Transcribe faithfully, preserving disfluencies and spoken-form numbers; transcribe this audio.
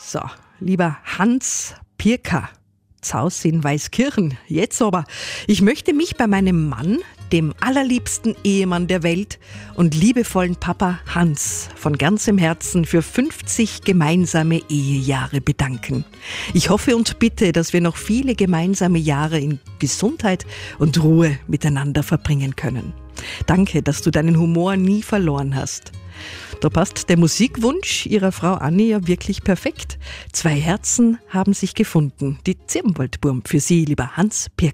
So, lieber Hans Pirker, Zaus in Weißkirchen. Jetzt aber, ich möchte mich bei meinem Mann, dem allerliebsten Ehemann der Welt und liebevollen Papa Hans von ganzem Herzen für fünfzig gemeinsame Ehejahre bedanken. Ich hoffe und bitte, dass wir noch viele gemeinsame Jahre in Gesundheit und Ruhe miteinander verbringen können. Danke, dass du deinen Humor nie verloren hast. Da passt der Musikwunsch ihrer Frau Anni ja wirklich perfekt. Zwei Herzen haben sich gefunden. Die Zirbenwaldburm für Sie, lieber Hans Pirker.